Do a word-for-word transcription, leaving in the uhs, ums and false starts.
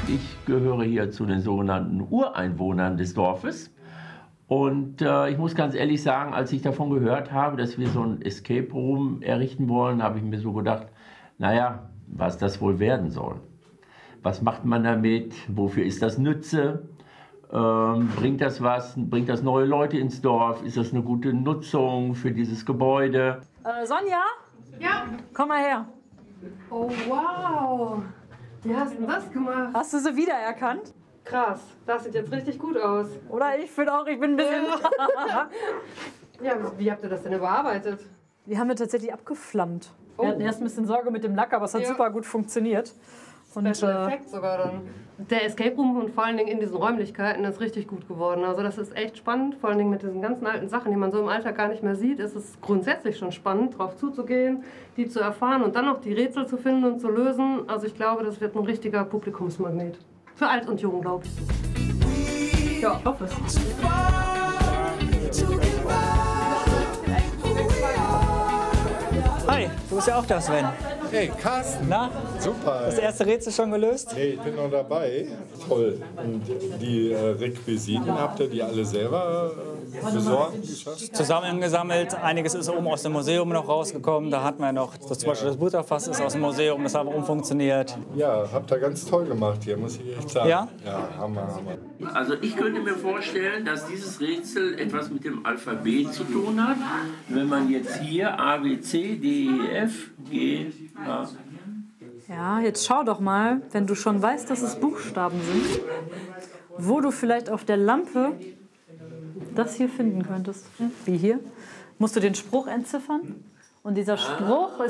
Ich gehöre hier zu den sogenannten Ureinwohnern des Dorfes. Und äh, ich muss ganz ehrlich sagen, als ich davon gehört habe, dass wir so ein Escape Room errichten wollen, habe ich mir so gedacht, naja, was das wohl werden soll. Was macht man damit? Wofür ist das Nütze? Ähm, bringt das was? Bringt das neue Leute ins Dorf? Ist das eine gute Nutzung für dieses Gebäude? Äh, Sonja? Ja. Komm mal her. Oh, wow. Wie hast du denn das gemacht? Hast du sie wiedererkannt? Krass, das sieht jetzt richtig gut aus. Oder ich finde auch, ich bin ein bisschen... Ja, wie habt ihr das denn überarbeitet? Die haben wir tatsächlich abgeflammt. Oh. Wir hatten erst ein bisschen Sorge mit dem Lack, aber es hat Ja. super gut funktioniert. Und, Special äh, Effekt sogar dann. Der Escape Room und vor allen Dingen in diesen Räumlichkeiten ist richtig gut geworden. Also das ist echt spannend, vor allen Dingen mit diesen ganzen alten Sachen, die man so im Alltag gar nicht mehr sieht. Ist es grundsätzlich schon spannend, drauf zuzugehen, die zu erfahren und dann noch die Rätsel zu finden und zu lösen. Also ich glaube, das wird ein richtiger Publikumsmagnet. Für alt und jung, glaube ich. Ja, ich hoffe es. Hi, du bist ja auch da, Sven. Hey, Carsten. Na, Super. das erste Rätsel schon gelöst? Nee, ich bin noch dabei. Toll. Und die äh, Requisiten, habt ihr die alle selber äh, besorgt? Geschafft? Zusammengesammelt. Einiges ist oben aus dem Museum noch rausgekommen. Da hatten wir noch, das, zum Beispiel das Butterfass ist aus dem Museum, das hat umfunktioniert. Ja, habt ihr ganz toll gemacht hier, muss ich echt sagen. Ja? Ja, Hammer, Hammer. Also ich könnte mir vorstellen, dass dieses Rätsel etwas mit dem Alphabet zu tun hat. Wenn man jetzt hier A, B, C, D, E, F, G, H. ja, jetzt schau doch mal, wenn du schon weißt, dass es Buchstaben sind, wo du vielleicht auf der Lampe das hier finden könntest. Wie hier. Musst du den Spruch entziffern. Und dieser Spruch ist